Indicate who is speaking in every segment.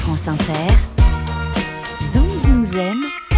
Speaker 1: France Inter, Zoom Zoom Zen,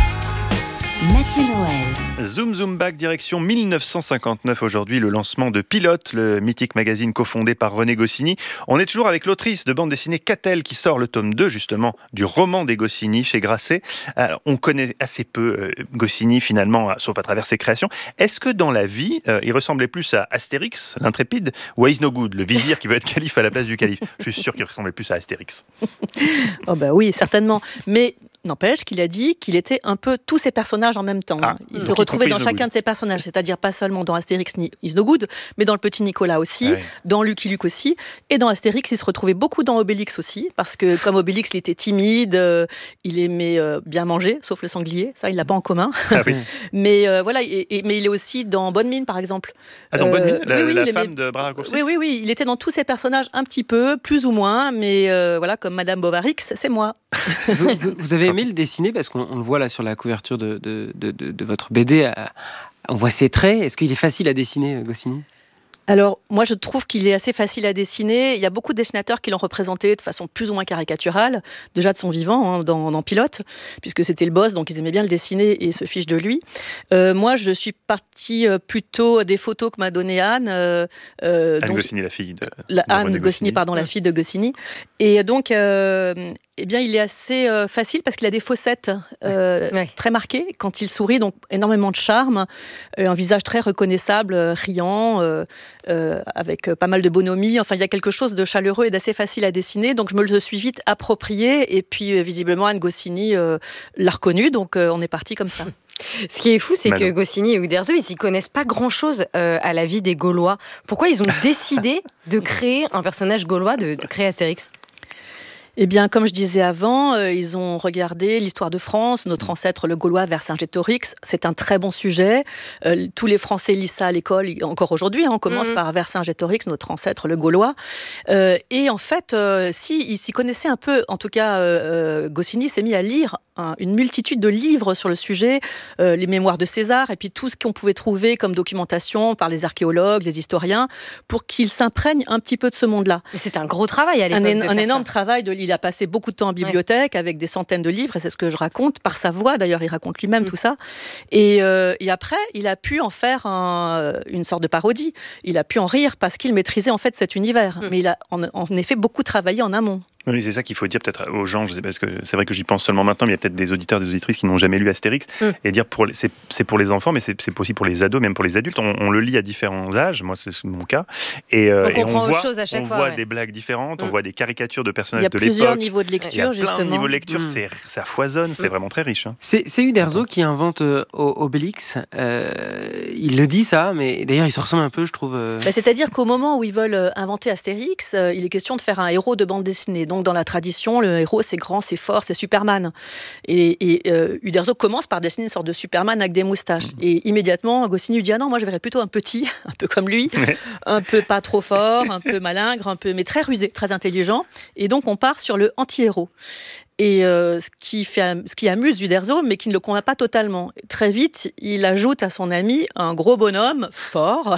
Speaker 1: Mathieu Noël.
Speaker 2: Zoom Zoom Back, direction 1959 aujourd'hui, le lancement de Pilote, le mythique magazine cofondé par René Goscinny. On est toujours avec l'autrice de bande dessinée Catel qui sort le tome 2 justement du roman des Goscinny chez Grasset. Alors, on connaît assez peu Goscinny finalement, sauf à travers ses créations. Est-ce que dans la vie, il ressemblait plus à Astérix, l'intrépide, ou à Isnogoud, le vizir qui veut être calife à la place du calife? Je suis sûr qu'il ressemblait plus à Astérix.
Speaker 3: Oh bah oui, certainement. Mais n'empêche qu'il a dit qu'il était un peu tous ces personnages en même temps. Il se retrouvait dans chacun de ces personnages, c'est-à-dire pas seulement dans Astérix ni Isnogoud, mais dans le Petit Nicolas aussi, dans Lucky Luke aussi, et dans Astérix, il se retrouvait beaucoup dans Obélix aussi, parce que comme Obélix, il était timide, il aimait bien manger, sauf le sanglier, ça il l'a pas en commun. Ah oui. Mais voilà, mais il est aussi dans Bonne Mine par exemple.
Speaker 2: Ah, dans Bonne Mine, la femme de Bras Raccourcis.
Speaker 3: Oui, il était dans tous ces personnages un petit peu, plus ou moins, mais voilà, comme Madame Bovarix, c'est moi.
Speaker 4: Vous avez aimé le dessiner parce qu'on le voit là sur la couverture de votre BD. On voit ses traits. Est-ce qu'il est facile à dessiner, Goscinny ?
Speaker 3: Alors, moi, je trouve qu'il est assez facile à dessiner. Il y a beaucoup de dessinateurs qui l'ont représenté de façon plus ou moins caricaturale, déjà de son vivant, dans Pilote, puisque c'était le boss, donc ils aimaient bien le dessiner et se fichent de lui. Moi, je suis partie plutôt des photos que m'a donné Anne.
Speaker 2: Anne Goscinny, la fille de
Speaker 3: Anne Goscinny, pardon, la fille de Goscinny. Et donc, eh bien, il est assez facile parce qu'il a des fossettes très marquées quand il sourit, donc énormément de charme, un visage très reconnaissable, riant, avec pas mal de bonhomie. Enfin, il y a quelque chose de chaleureux et d'assez facile à dessiner, donc je me le suis vite approprié. Et puis, visiblement, Anne Goscinny l'a reconnu, donc on est parti comme ça.
Speaker 5: Ce qui est fou, c'est que Goscinny et Uderzo, ils s'y connaissent pas grand-chose à la vie des Gaulois. Pourquoi ils ont décidé de créer un personnage gaulois, de créer Astérix ?
Speaker 3: Eh bien, comme je disais avant, ils ont regardé l'histoire de France, notre ancêtre le Gaulois Vercingétorix. C'est un très bon sujet. Tous les Français lisent ça à l'école, encore aujourd'hui. On commence par Vercingétorix, notre ancêtre le Gaulois. Et en fait, ils s'y connaissaient un peu. En tout cas, Goscinny s'est mis à lire une multitude de livres sur le sujet, les mémoires de César, et puis tout ce qu'on pouvait trouver comme documentation par les archéologues, les historiens, pour qu'il s'imprègne un petit peu de ce monde-là.
Speaker 5: Mais c'est un gros travail à l'époque.
Speaker 3: Un énorme travail. Il a passé beaucoup de temps en bibliothèque avec des centaines de livres, et c'est ce que je raconte, par sa voix d'ailleurs, il raconte lui-même tout ça. Et après, il a pu en faire une sorte de parodie. Il a pu en rire parce qu'il maîtrisait en fait cet univers. Mais il a en effet beaucoup travaillé en amont.
Speaker 2: Oui, c'est ça qu'il faut dire peut-être aux gens, je sais pas, parce que c'est vrai que j'y pense seulement maintenant, mais il y a peut-être des auditeurs, des auditrices qui n'ont jamais lu Astérix, et dire c'est pour les enfants, mais c'est aussi pour les ados, même pour les adultes. On le lit à différents âges, moi c'est mon cas, et on voit des blagues différentes, on voit des caricatures de personnages de l'époque.
Speaker 3: Il y a plusieurs niveaux de lecture,
Speaker 2: il y a
Speaker 3: justement.
Speaker 2: plein de niveaux de lecture, ça foisonne, c'est vraiment très riche.
Speaker 4: C'est Uderzo qui invente Obélix. Il le dit ça, mais d'ailleurs il se ressemble un peu, je trouve.
Speaker 3: C'est-à-dire qu'au moment où ils veulent inventer Astérix, il est question de faire un héros de bande dessinée. Donc dans la tradition, le héros c'est grand, c'est fort, c'est Superman. Et Uderzo commence par dessiner une sorte de Superman avec des moustaches. Et immédiatement, Goscinny lui dit « Ah non, moi je verrais plutôt un petit, un peu comme lui, un peu pas trop fort, un peu malingre, mais très rusé, très intelligent. » Et donc on part sur le anti-héros. Et ce qui amuse Uderzo, mais qui ne le convainc pas totalement. Très vite, il ajoute à son ami un gros bonhomme fort.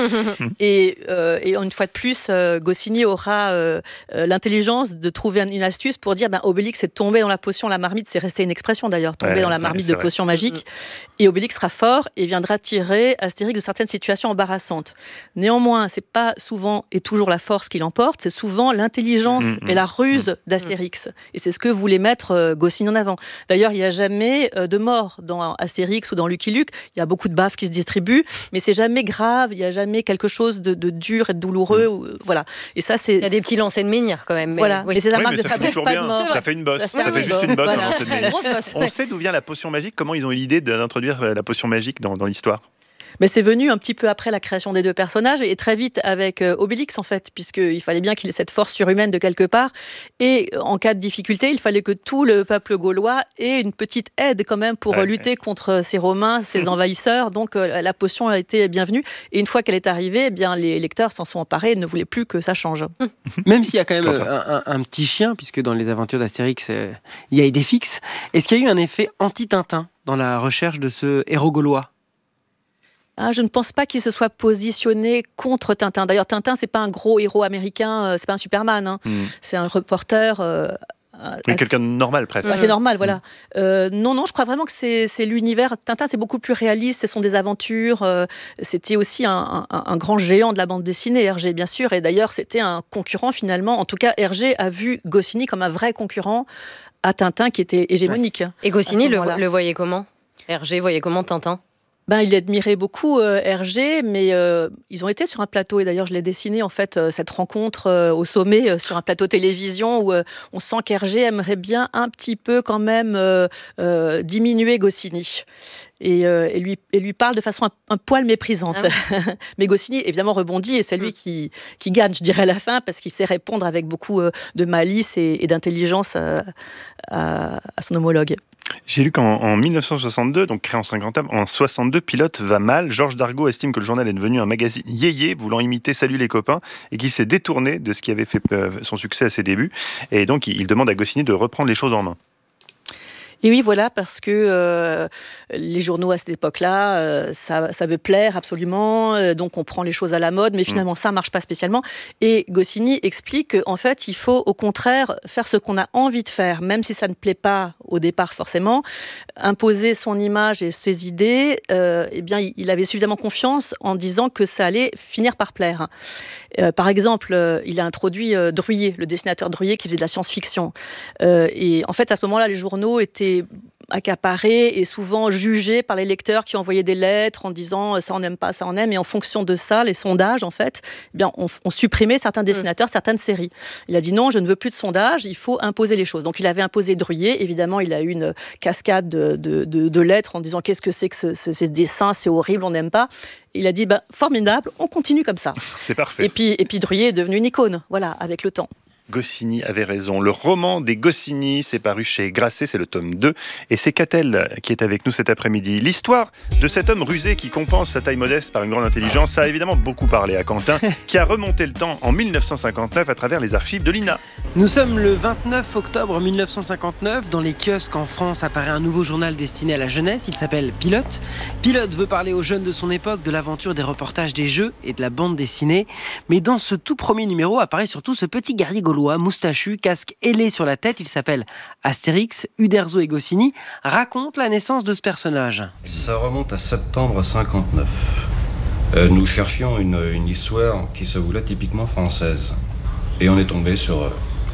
Speaker 3: et une fois de plus, Goscinny aura l'intelligence de trouver une astuce pour dire Obélix est tombé dans la potion, la marmite, c'est resté une expression d'ailleurs, tombé dans la marmite de potion magique. Et Obélix sera fort et viendra tirer Astérix de certaines situations embarrassantes. Néanmoins, c'est pas souvent et toujours la force qui l'emporte, c'est souvent l'intelligence et la ruse d'Astérix. Et c'est ce que voulait mettre Goscinny en avant. D'ailleurs, il n'y a jamais de mort dans Astérix ou dans Lucky Luke. Il y a beaucoup de baffes qui se distribuent, mais c'est jamais grave. Il n'y a jamais quelque chose de dur et de douloureux. Voilà. Et ça, c'est.
Speaker 5: Il y a des petits lancers de menhir quand même.
Speaker 3: Voilà. Mais c'est la marque de fabrique, pas de mort.
Speaker 2: Ça fait une bosse. Ça fait juste une bosse. Un lancer de menhir. On sait d'où vient la potion magique. Comment ils ont eu l'idée d'introduire la potion magique dans l'histoire?
Speaker 3: Mais c'est venu un petit peu après la création des deux personnages et très vite avec Obélix en fait, puisqu'il fallait bien qu'il ait cette force surhumaine de quelque part. Et en cas de difficulté, il fallait que tout le peuple gaulois ait une petite aide quand même pour lutter contre ces Romains, ces envahisseurs. Donc la potion a été bienvenue. Et une fois qu'elle est arrivée, eh bien, les lecteurs s'en sont emparés et ne voulaient plus que ça change.
Speaker 4: Même s'il y a quand même un petit chien, puisque dans les aventures d'Astérix, il y a Idéfix. Est-ce qu'il y a eu un effet anti-Tintin dans la recherche de ce héros gaulois ?
Speaker 3: Je ne pense pas qu'il se soit positionné contre Tintin. D'ailleurs, Tintin, c'est pas un gros héros américain, c'est pas un Superman. C'est un reporter
Speaker 2: quelqu'un de normal presque.
Speaker 3: C'est normal, voilà. Non, je crois vraiment que c'est l'univers. Tintin, c'est beaucoup plus réaliste, ce sont des aventures. C'était aussi un grand géant de la bande dessinée, Hergé, bien sûr. Et d'ailleurs, c'était un concurrent finalement. En tout cas, Hergé a vu Goscinny comme un vrai concurrent à Tintin qui était hégémonique.
Speaker 5: Et Goscinny le voyait comment ? Hergé voyait comment Tintin ?
Speaker 3: Il admirait beaucoup Hergé, mais ils ont été sur un plateau, et d'ailleurs je l'ai dessiné en fait, cette rencontre au sommet sur un plateau télévision où on sent qu'Hergé aimerait bien un petit peu quand même diminuer Goscinny. Et lui parle de façon un poil méprisante. Ah oui. Mais Goscinny, évidemment, rebondit et c'est lui qui gagne, je dirais, à la fin, parce qu'il sait répondre avec beaucoup de malice et d'intelligence à son homologue.
Speaker 2: J'ai lu qu'en 1962, donc créé en 50 ans, en 62, Pilote va mal. Georges Dargaud estime que le journal est devenu un magazine yéyé, voulant imiter Salut les copains, et qu'il s'est détourné de ce qui avait fait son succès à ses débuts. Et donc, il demande à Goscinny de reprendre les choses en main.
Speaker 3: Et oui, voilà, parce que les journaux à cette époque-là, ça veut plaire absolument, donc on prend les choses à la mode, mais finalement ça ne marche pas spécialement. Et Goscinny explique qu'en fait, il faut au contraire faire ce qu'on a envie de faire, même si ça ne plaît pas au départ forcément, imposer son image et ses idées, il avait suffisamment confiance en disant que ça allait finir par plaire. Par exemple, il a introduit Druillet, le dessinateur Druillet qui faisait de la science-fiction. Et en fait, à ce moment-là, les journaux étaient accaparés et souvent jugés par les lecteurs qui envoyaient des lettres en disant ça on n'aime pas, ça on aime, et en fonction de ça, les sondages en fait, on supprimait certains dessinateurs, certaines séries. Il a dit non, je ne veux plus de sondages, il faut imposer les choses. Donc il avait imposé Druillet, évidemment il a eu une cascade de lettres en disant qu'est-ce que c'est que ces dessins, c'est horrible, on n'aime pas. Il a dit formidable, on continue comme ça.
Speaker 2: C'est parfait.
Speaker 3: Et puis Druillet est devenu une icône, voilà, avec le temps.
Speaker 2: Goscinny avait raison. Le roman des Goscinny, c'est paru chez Grasset, c'est le tome 2. Et c'est Catel qui est avec nous cet après-midi. L'histoire de cet homme rusé qui compense sa taille modeste par une grande intelligence, ça a évidemment beaucoup parlé à Quentin, qui a remonté le temps en 1959 à travers les archives de l'INA.
Speaker 4: Nous sommes le 29 octobre 1959. Dans les kiosques en France apparaît un nouveau journal destiné à la jeunesse. Il s'appelle Pilote. Pilote veut parler aux jeunes de son époque de l'aventure des reportages des jeux et de la bande dessinée. Mais dans ce tout premier numéro apparaît surtout ce petit guerrier gaulois, moustachu, casque ailé sur la tête. Il s'appelle Astérix. Uderzo et Goscinny racontent la naissance de ce personnage.
Speaker 6: Ça remonte à septembre 59. Nous cherchions une histoire qui se voulait typiquement française. Et on est tombé sur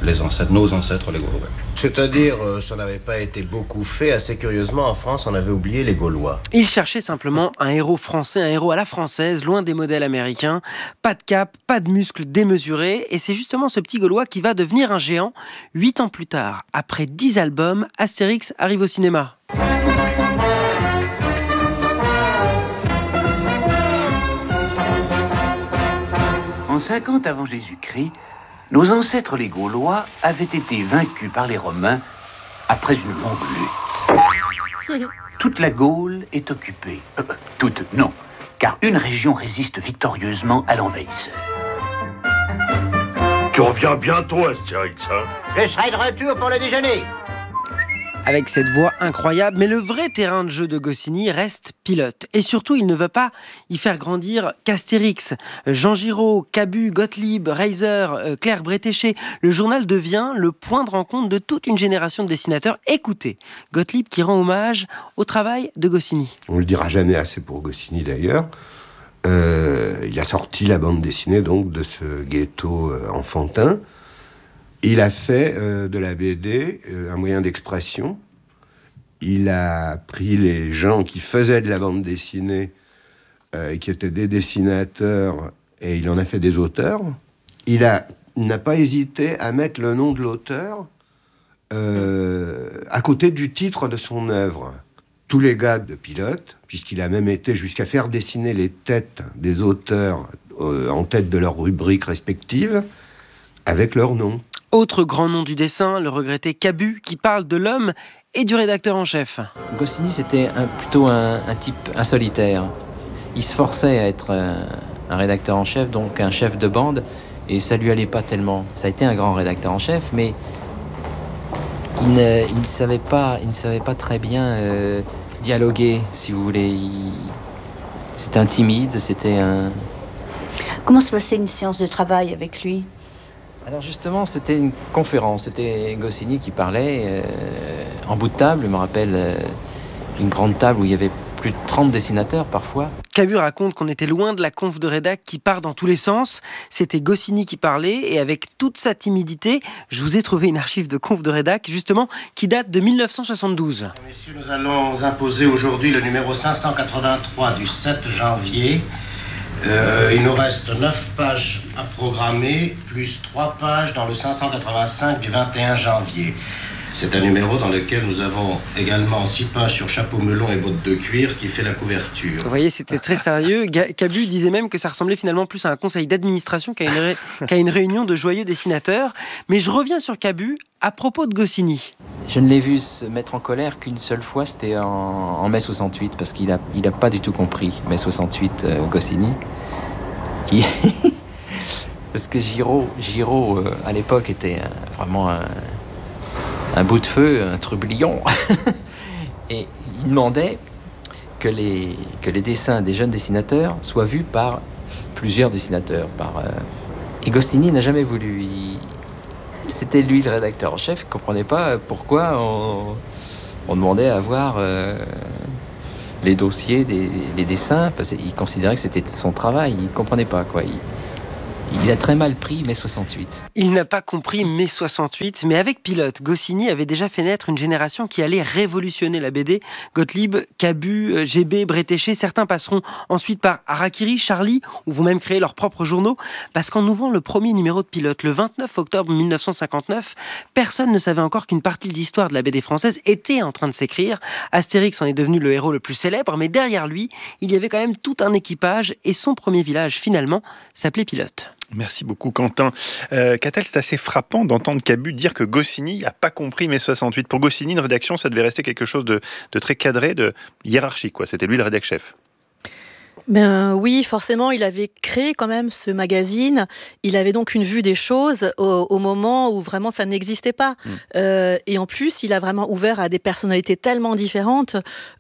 Speaker 6: nos ancêtres, les Gaulois.
Speaker 7: C'est-à-dire, ça n'avait pas été beaucoup fait. Assez curieusement, en France, on avait oublié les Gaulois.
Speaker 4: Il cherchait simplement un héros français, un héros à la française, loin des modèles américains. Pas de cap, pas de muscles démesurés. Et c'est justement ce petit Gaulois qui va devenir un géant. 8 ans plus tard, après 10 albums, Astérix arrive au cinéma.
Speaker 8: En 50 avant Jésus-Christ, nos ancêtres les Gaulois avaient été vaincus par les Romains après une longue lutte. Toute la Gaule est occupée. Toute, non, car une région résiste victorieusement à l'envahisseur.
Speaker 9: Tu reviens bientôt, Astérix, hein ?
Speaker 8: Je serai de retour pour le déjeuner.
Speaker 4: Avec cette voix incroyable, mais le vrai terrain de jeu de Goscinny reste Pilote. Et surtout, il ne veut pas y faire grandir qu'Astérix. Jean Giraud, Cabu, Gottlieb, Reiser, Claire Bretéché. Le journal devient le point de rencontre de toute une génération de dessinateurs. Écoutez, Gottlieb qui rend hommage au travail de Goscinny.
Speaker 10: On ne le dira jamais assez pour Goscinny d'ailleurs. Il a sorti la bande dessinée donc de ce ghetto enfantin. Il a fait de la BD un moyen d'expression. Il a pris les gens qui faisaient de la bande dessinée, qui étaient des dessinateurs, et il en a fait des auteurs. Il n'a pas hésité à mettre le nom de l'auteur à côté du titre de son œuvre. Tous les gars de Pilote, puisqu'il a même été jusqu'à faire dessiner les têtes des auteurs en tête de leurs rubriques respectives, avec leur nom.
Speaker 4: Autre grand nom du dessin, le regretté Cabu, qui parle de l'homme et du rédacteur en chef.
Speaker 11: Goscinny, c'était plutôt un type insolitaire. Il se forçait à être un rédacteur en chef, donc un chef de bande, et ça lui allait pas tellement. Ça a été un grand rédacteur en chef, mais il ne savait pas très bien dialoguer, si vous voulez. C'était un timide, c'était un...
Speaker 12: Comment se passait une séance de travail avec lui ?
Speaker 11: Alors justement, c'était une conférence. C'était Goscinny qui parlait en bout de table. Je me rappelle une grande table où il y avait plus de 30 dessinateurs parfois.
Speaker 4: Cabu raconte qu'on était loin de la conf de rédac qui part dans tous les sens. C'était Goscinny qui parlait et avec toute sa timidité, je vous ai trouvé une archive de conf de rédac justement qui date de 1972.
Speaker 7: Messieurs, nous allons imposer aujourd'hui le numéro 583 du 7 janvier. Il nous reste 9 pages à programmer, plus 3 pages dans le 585 du 21 janvier. C'est un numéro dans lequel nous avons également 6 pages sur chapeau melon et bottes de cuir qui fait la couverture.
Speaker 4: Vous voyez, c'était très sérieux. Cabu disait même que ça ressemblait finalement plus à un conseil d'administration qu'à une réunion de joyeux dessinateurs. Mais je reviens sur Cabu à propos de Goscinny.
Speaker 11: Je ne l'ai vu se mettre en colère qu'une seule fois, c'était en mai 68, parce qu'il a pas du tout compris mai 68 Goscinny. Parce que Giraud à l'époque était vraiment un bout de feu, un trublion. Et il demandait que les dessins des jeunes dessinateurs soient vus par plusieurs dessinateurs. Et Goscinny n'a jamais voulu. C'était lui le rédacteur en chef, il ne comprenait pas pourquoi on demandait à voir les dossiers, les dessins. Parce qu'il considérait que c'était son travail, il ne comprenait pas quoi. Il a très mal pris mai 68.
Speaker 4: Il n'a pas compris mai 68, mais avec Pilote, Goscinny avait déjà fait naître une génération qui allait révolutionner la BD. Gottlieb, Cabu, GB, Bretéché, certains passeront ensuite par Harakiri, Charlie, ou vont même créer leurs propres journaux, parce qu'en ouvrant le premier numéro de Pilote, le 29 octobre 1959, personne ne savait encore qu'une partie de l'histoire de la BD française était en train de s'écrire. Astérix en est devenu le héros le plus célèbre, mais derrière lui, il y avait quand même tout un équipage, et son premier village, finalement, s'appelait Pilote.
Speaker 2: Merci beaucoup Quentin. Catel, c'est assez frappant d'entendre Cabu dire que Goscinny n'a pas compris mai 68. Pour Goscinny, une rédaction, ça devait rester quelque chose de très cadré, de hiérarchique, quoi. C'était lui le rédac chef.
Speaker 3: Ben oui, forcément, il avait créé quand même ce magazine. Il avait donc une vue des choses au moment où vraiment ça n'existait pas. Et en plus, il a vraiment ouvert à des personnalités tellement différentes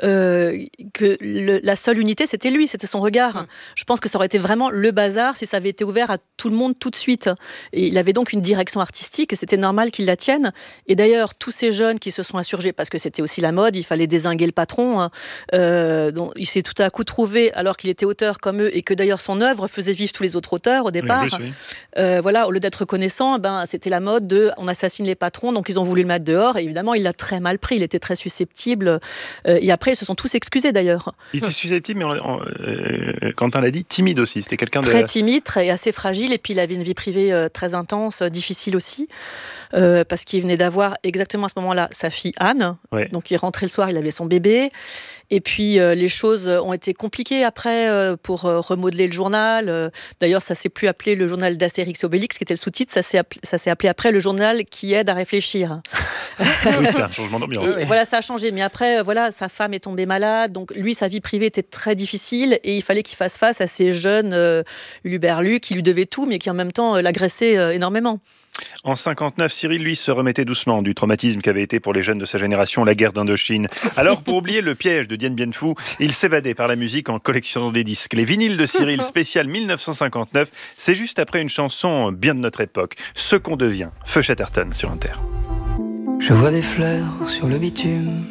Speaker 3: que la seule unité, c'était lui, c'était son regard. Je pense que ça aurait été vraiment le bazar si ça avait été ouvert à tout le monde tout de suite. Et il avait donc une direction artistique et c'était normal qu'il la tienne. Et d'ailleurs, tous ces jeunes qui se sont insurgés, parce que c'était aussi la mode, il fallait dézinguer le patron. Donc il s'est tout à coup trouvé, alors qu'il était auteur comme eux et que d'ailleurs son œuvre faisait vivre tous les autres auteurs au départ. Oui. Voilà, au lieu d'être reconnaissant, c'était la mode de on assassine les patrons, donc ils ont voulu le mettre dehors et évidemment il l'a très mal pris, il était très susceptible et après ils se sont tous excusés d'ailleurs.
Speaker 2: Il était susceptible, mais Quentin l'a dit, timide aussi, c'était quelqu'un de...
Speaker 3: Très timide, très, assez fragile et puis il avait une vie privée très intense, difficile aussi. Parce qu'il venait d'avoir exactement à ce moment-là sa fille Anne, donc il rentrait le soir, il avait son bébé. Et puis les choses ont été compliquées après pour remodeler le journal. D'ailleurs, ça s'est plus appelé le journal d'Astérix et Obélix, qui était le sous-titre. Ça s'est appelé après le journal qui aide à réfléchir.
Speaker 2: Oui, c'était un changement d'ambiance.
Speaker 3: Voilà, ça a changé. Mais après, voilà, sa femme est tombée malade. Donc lui, sa vie privée était très difficile et il fallait qu'il fasse face à ces jeunes huluberlus qui lui devaient tout, mais qui en même temps l'agressaient énormément.
Speaker 2: En 59, Cyril, lui, se remettait doucement du traumatisme qu'avait été pour les jeunes de sa génération la guerre d'Indochine. Alors, pour oublier le piège de Dien Bien Phu, il s'évadait par la musique en collectionnant des disques. Les vinyles de Cyril, spécial 1959, c'est juste après une chanson bien de notre époque, Ce qu'on devient, Feu Chatterton sur Inter.
Speaker 12: Je vois des fleurs sur le bitume,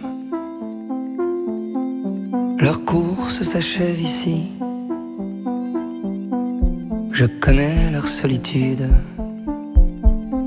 Speaker 12: leur course s'achève ici. Je connais leur solitude.